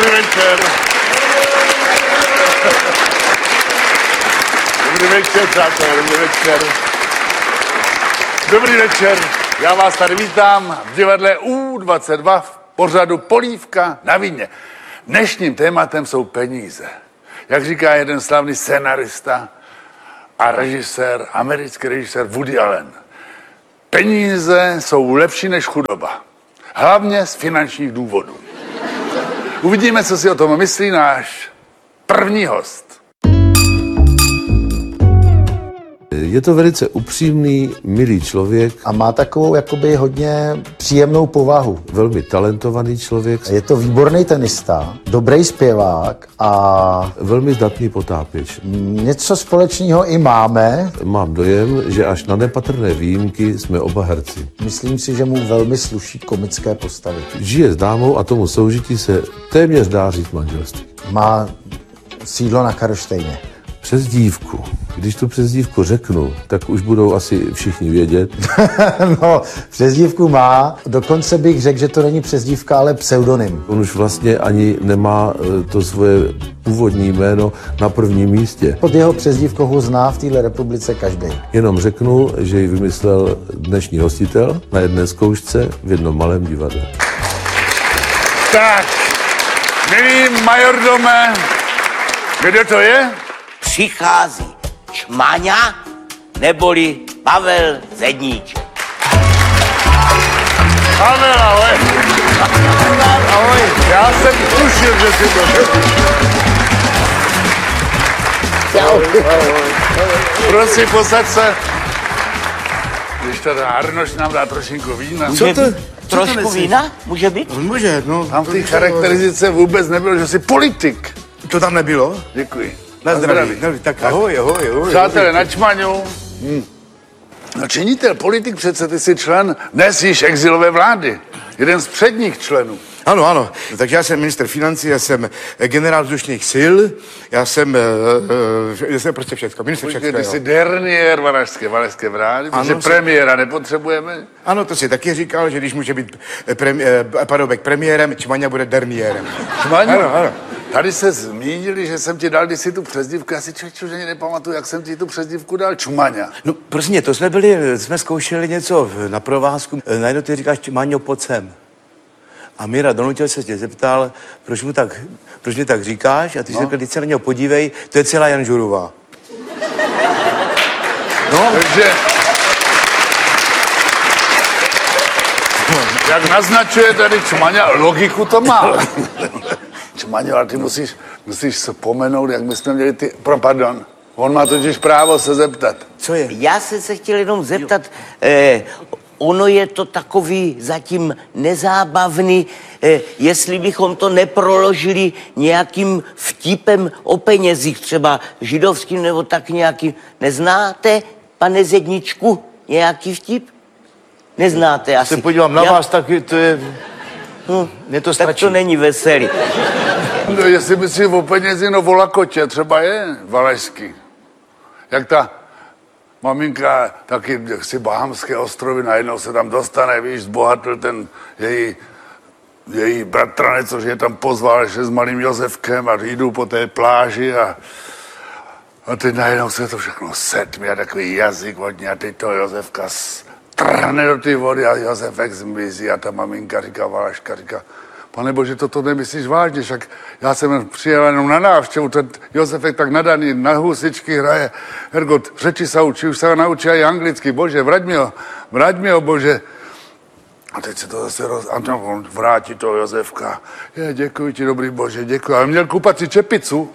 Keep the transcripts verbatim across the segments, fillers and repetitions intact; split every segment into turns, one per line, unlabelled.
Dobrý večer. Dobrý večer, přátelé, dobrý večer. Dobrý večer. Já vás tady vítám v divadle U dvacet dva v pořadu Polívka na víně. Dnešním tématem jsou peníze. Jak říká jeden slavný scenarista a režisér, americký režisér Woody Allen. Peníze jsou lepší než chudoba. Hlavně z finančních důvodů. Uvidíme, co si o tom myslí náš první host.
Je to velice upřímný, milý člověk.
A má takovou jakoby hodně příjemnou povahu.
Velmi talentovaný člověk.
Je to výborný tenista, dobrý zpěvák a
velmi zdatný potápěč.
něco společného i máme.
Mám dojem, že až na nepatrné výjimky jsme oba herci.
Myslím si, že mu velmi sluší komické postavy.
Žije s dámou a tomu soužití se téměř dá říct manželství.
Má sídlo na Karlštejně.
Přezdívku. Když tu přezdívku řeknu, tak už budou asi všichni vědět.
No, přezdívku má. Dokonce bych řekl, že to není přezdívka, ale pseudonym.
On už vlastně ani nemá to svoje původní jméno na prvním místě.
Pod jeho přezdívkou ho zná v téhle republice každý.
Jenom řeknu, že ji vymyslel dnešní hostitel na jedné zkoušce v jednom malém divadle.
Tak, milý majordome, kde to je?
Přichází Čmaňa neboli Pavel Zedníček.
Pavel, ahoj. Ahoj. Já jsem tušil, že si to ahoj. Prosím, posaď se. Když teda Arnoš nám dá trošinku vína.
Co to? Trošku vína? Může být?
Může, no.
Tam v té charakteristice vůbec nebylo, že jsi politik.
To tam nebylo?
Děkuji.
Na zdraví. No, tak ahoj, ahoj, ahoj.
Přátelé, na Čmaňu. Hm. No činitel, politik přece, ty jsi člen dnes již exilové vlády. Jeden z předních členů.
Ano, ano. Takže já jsem ministr financí, já jsem generál vzdušných sil, já jsem, uh, já jsem prostě všechno. Ministr
Počkej,
všechno,
ty jsi derniér Valašské, Valašské vlády, protože
Ano,
premiéra nepotřebujeme.
Ano, to si taky říkal, že když může být premi, uh, Paroubek premiérem, Čmaňa bude derniérem.
Čmaňu?
Ano, ano.
Tady se zmínili, že jsem ti dal kdysi tu přezdívku. Já si člověk, že nepamatuju, jak jsem ti tu přezdívku dal. Čmaňa.
No prostě, to jsme byli, jsme zkoušeli něco na provázku. Najednou ty říkáš, Maňo, pojď sem. A Míra donutil se tě zeptal, proč mu tak, proč mi tak říkáš? A ty no. jsi řekl, teď se na něho podívej, to je celá Jan Žurová.
No. Takže... Jak naznačuje tady Čmaňa, logiku to má. Čmaňo, ale ty musíš, musíš se pomenout, jak my jsme měli ty... Pro, pardon. On má totiž právo se zeptat.
Co je?
Já jsem se chtěl jenom zeptat, eh, ono je to takový zatím nezábavný, eh, jestli bychom to neproložili nějakým vtipem o penězích, třeba židovským nebo tak nějakým. Neznáte, pane Zedničku, nějaký vtip? Neznáte asi.
Se podívám na
Já...
vás, tak to je...
Hm,
Mně to
tak
stačí.
to není veselý.
No, jestli myslíš o penězi, no o lakotě třeba je Valašský. Jak ta maminka, taky si Bahamské ostrovy, najednou se tam dostane, víš, zbohatl ten její, její bratranec, což je tam pozval, že s malým Josefkem a jdu po té pláži a, a teď najednou se to všechno setmě a takový jazyk hodně a teď to Josefka trhne do té vody a Josefek zmizí a ta maminka říká, Valaška říká, pane bože, toto nemyslíš vážně, však já jsem přijel jenom na návštěvu, ten Josefek tak nadaný, na husičky hraje, Hergot, řeči se učí, už se naučí i anglicky, bože, vrať mi ho, vrať mi ho, bože. A teď se to zase roz... A no, on vrátí toho Josefka. Je, děkuji ti, dobrý bože, děkuji, ale měl kupat si čepicu.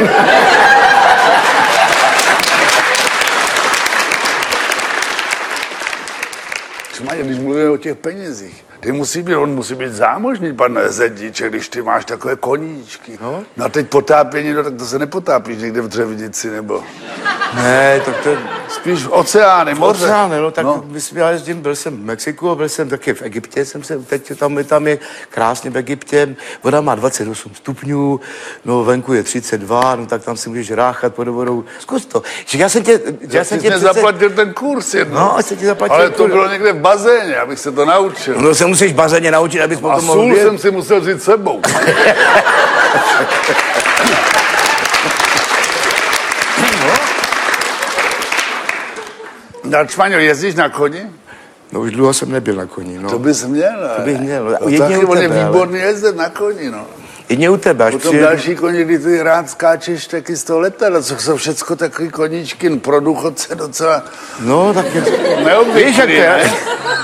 Čmaně, když mluvíme o těch penězích, ty musí být, on musí být zámožný, pan Zedníček, když ty máš takové koníčky. No, no a teď potápění, no tak to se nepotápíš někde v Dřevnici, nebo...
Ne, tak to...
Spíš v oceány, moře.
Oceány, no, tak
no.
myslím, já jezdím, byl jsem v Mexiku a byl jsem taky v Egyptě, jsem se, teď tam, tam je krásně v Egyptě, voda má dvacet osm stupňů, no venku je třicet dva, no tak tam si můžeš ráchat pod vodou, zkus to. Že já jsem tě... Já
jsem
tě
přece... zaplatil ten kurz jedno.
No, jsem ti zaplatil
ale to
kurz.
bylo někde v bazéně, abych se to naučil.
No se musíš bazéně naučit, abys
a
potom mohl
sůl
vědět.
jsem si musel vzít sebou. Na Čmaňo, jezdíš na koni?
No už dlouho jsem nebyl na koni, no.
To bys měl.
To bych měl.
No,
Jedině
taky
u
on je
tebe, ale-
výborný jezdec na koni, no.
Jedině u tebe, až
Potom
přijedu...
další koni, kdy ty rád skáčeš taky z toho letadla, co jsou všecko takový koníčky pro důchodce docela
No, tak je...
neobvyklý,
Víš, jak to je?
ne?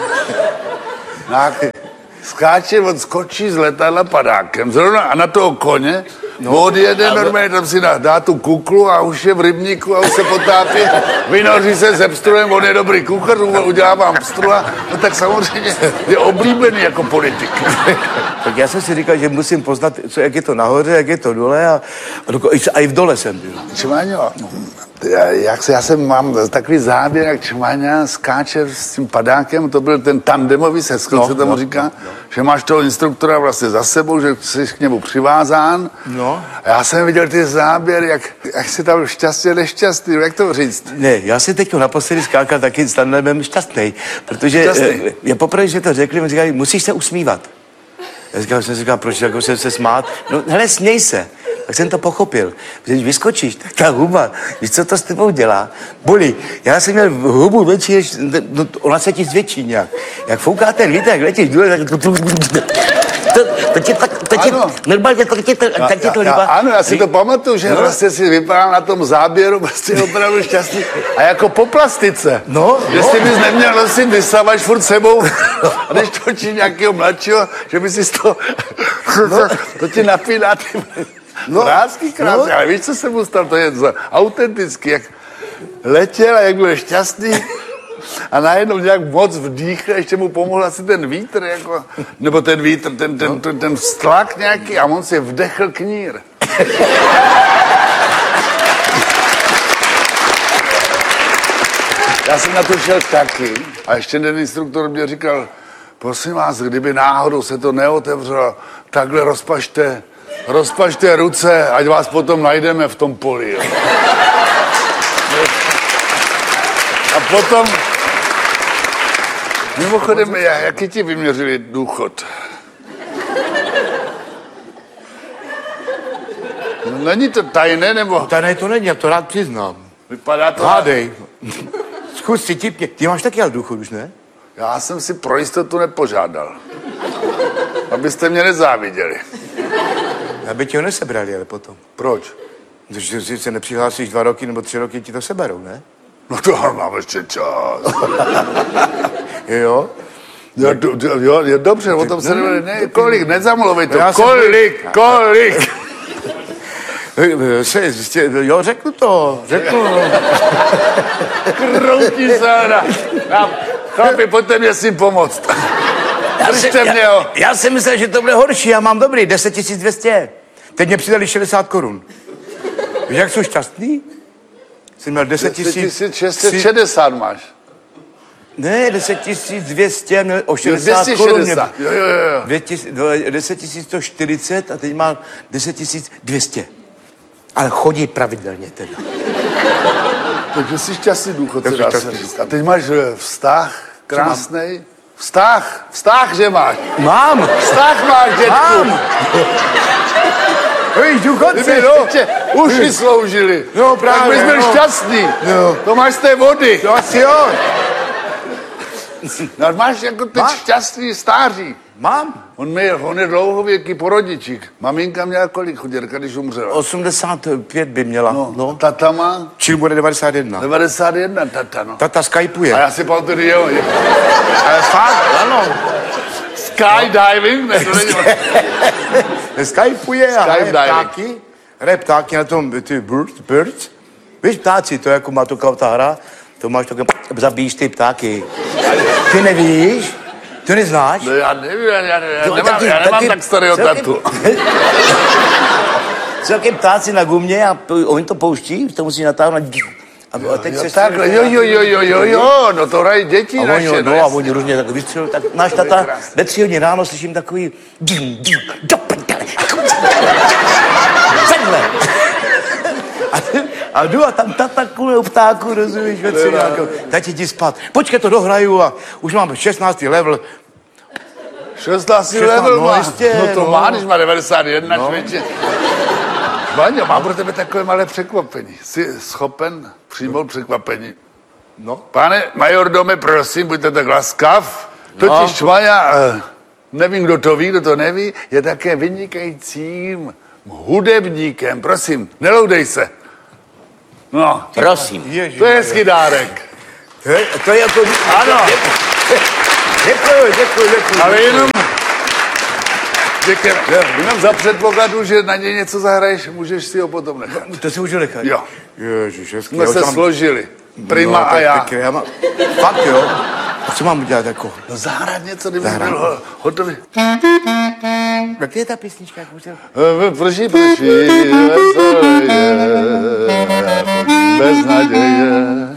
Tak skáče, on skočí z letadla padákem, zrovna a na toho koně, no, odjede normálně, tam si dá, dá tu kuklu a už je v rybníku a už se potápí, vynoří se se pstruhem, on je dobrý kuchař, udělá vám pstrula, no tak samozřejmě je oblíbený jako politik.
Tak já jsem si říkal, že musím poznat, co, jak je to nahoře, jak je to dole a, a, doko, a i v dole jsem byl.
Čmáňo, já, jak se, já jsem mám takový záběr, jak Čmáňa skáče s tím padákem, to byl ten tandemový seskl, no, se tomu
no,
říká, no, no. Že máš toho instruktora vlastně za sebou, že jsi k němu přivázán.
No.
A já jsem viděl ty záběry, jak, jak si tam šťastně nešťastný, jak to říct?
Ne, já jsem teď naposledy skákal taky s tandemem šťastný, protože
Šťastný.
eh, já poprvé, že to řekli, mi říkali, musíš se usmívat. Já říkal, jsem si říkal, proč jako jsem se smát? No hele, směj se. Tak jsem to pochopil. Když vyskočíš, tak ta huba, víš, co to s tebou dělá? Bolí. Já jsem měl hubu větší, než, no, ona se ti zvětší nějak. Jak fouká ten vítr, jak letíš důle, tak to, to, to, to ti tak, to ti,
Ano.
normálně to ti to, tak ti to
já,
líbá.
ano, já si to pamatuju, že
No.
no. vlastně si vypadal na tom záběru, prostě opravdu šťastný. A jako po plastice.
No,
Jestli bys neměl nosit vysavač furt sebou, a když točí nějakého mladšího, že by si to, no. to ti napíná ty no. vrásky krásně. No. Ale víš, co se mu stalo? To je za autentický, jak letěl a jak byl šťastný. A najednou nějak moc vdýchl, ještě mu pomohl asi ten vítr, jako, nebo ten vítr, ten, ten, ten, ten vztlak nějaký a on si vdechl knír. Já jsem na to šel taky a ještě ten instruktor mě říkal, prosím vás, kdyby náhodou se to neotevřelo, takhle rozpažte, rozpažte ruce, ať vás potom najdeme v tom poli. Jo. A potom, mimochodem, jaký ti vyměřili důchod? No, není to tajné, nebo?
Tady to není, já to rád přiznám.
Vypadá to...
Hádej. Zkus si tipně. Ty máš taky ale důchod už, ne?
Já jsem si pro jistotu nepožádal. Abyste mě nezáviděli.
Aby ti ho nesebrali, ale potom.
Proč?
Když si se nepřihlásíš dva roky nebo tři roky, ti to seberou, ne?
No to mám ještě čas.
Jo?
Jo, do, do, jo, jo dobře, o tom se nebude, ne, kolik, nezamluvej to,
Já jsem-
kolik, kolik.
Se, jistě, jo, řeknu to, řeknu.
Kroutí se na, na chlapi, pojďte mě s tím pomoct. Držte mě ho.
Já, já jsem myslel, že to bude horší, já mám dobrý, deset tisíc dvě stě.
Teď mě přidali šedesát korun. Víš, jak jsou šťastný? Jsi měl deset tisíc...
šest set šedesát máš.
Ne, deset tisíc dvě stě, měl o
Jo,
šedesát
dvě stě
korun.
šedesát. Jo, jo, jo.
Dvě tis- dvě- deset tisíc sto čtyřicet a teď má deset tisíc dvě stě. Ale chodí pravidelně teda.
Takže jsi šťastný důchodce,
Já jsem
dá se
šťastný.
říct. A teď máš eh, vztah krásnej. Vztah, vztah, že máš.
Mám!
Vztah máš, dětku.
Mám!
Víš, důchodce,
Kdyby ještě uši sloužili,
No, právě,
tak bys byl
no.
šťastný.
No.
To máš z té vody.
to asi jo.
No, máš jako teď
Máš?
šťastný stáří.
Mám!
On, je, on je dlouhověký porodičík. Maminka měla kolik chuděrka, když umřela?
osmdesát pět by měla.
No,
No.
tata má
Čil bude devadesát jedna.
devadesát jedna, tata, no.
Tata skypuje.
A já si pamatuju, jo, je. Ale fakt,
Ano.
skydiving, ne, to není...
Skypuje a hraje
Skydiving.
ptáky. Hraje ptáky na tom, ty birds, birds.
Víš, ptáci, to jako má to ta hra, to máš takové, zabíjíš ty ptáky. Ty nevíš? Ty neznáš?
No já nevím, já, já, já,
No,
nemám,
taky-
já nemám
taky-
tak starého
celkem-
tatu.
Celkem ptáci na gumě a p- oni to pouští, to musí natáhnout. A, a teď
Jo,
se
takhle, jo, jo, jo, jo, jo, jo, no to hrají děti
a
naše,
oni,
no,
no, a
jasně.
oni různě tak vystřelují, tak náš
To je
tata
krásné.
ve tři hodiny ráno slyším takový ding, ding, do prdele. Takhle. A, a jdu a tam tata kulou ptáku, rozumíš, ve tři ráno. Tati jdi spát. Počkej, to dohraju a už mám šestnáctý level.
šestnáctý
šestnáct,
level
no
má.
jistě,
No to
no.
má, když má devadesát jedna, no. Člověče. Vaňo, mám pro tebe takové malé překvapení. Jsi schopen přijmout překvapení?
No.
Pane majordome, prosím, buďte tak laskav. Totiž Vaňa, eh, nevím, kdo to ví, kdo to neví, je také vynikajícím hudebníkem. Prosím, neloudej se. No,
Prosím.
Ježiš,
to je hezký dárek.
To je, to je jako...
Ano,
Děkuji, děkuji, děkuji.
ale jenom... Děkujeme. Jenom za předpokladu, že na něj něco zahraješ, můžeš si ho potom nechat.
To si můžu nechat.
Jo,
Ježiš, hezký.
jsme
já
se
tam-
složili. Prima
no,
a
tak
já.
pěkně, já mám... Fakt, jo? A co mám udělat jako?
No zahrát něco, kdyby
Zahrát.
byl ho- hotový.
Jak je ta písnička? Jak můžu...
Prší, prší, veselé je, bez naděje.